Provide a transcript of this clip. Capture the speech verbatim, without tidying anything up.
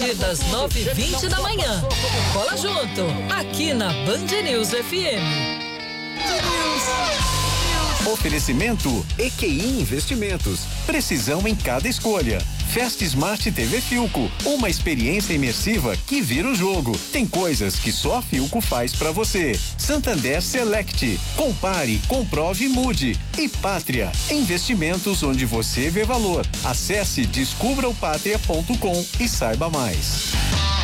partir das nove e vinte da manhã. Cola junto, aqui na Band News F M. Oferecimento E Q I Investimentos. Precisão em cada escolha. Festa Smart T V Filco, uma experiência imersiva que vira o jogo. Tem coisas que só a Filco faz pra você. Santander Select. Compare, comprove e mude. E Pátria, investimentos onde você vê valor. Acesse descubra o pátria ponto com e saiba mais.